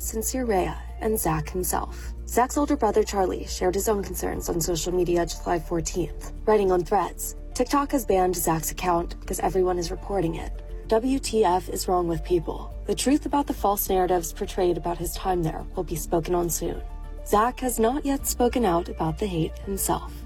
Sincere Rhea, and Zach himself. Zach's older brother Charlie shared his own concerns on social media July 14th, writing on Threads, "TikTok has banned Zach's account because everyone is reporting it. WTF is wrong with people. The truth about the false narratives portrayed about his time there will be spoken on soon." Zach has not yet spoken out about the hate himself.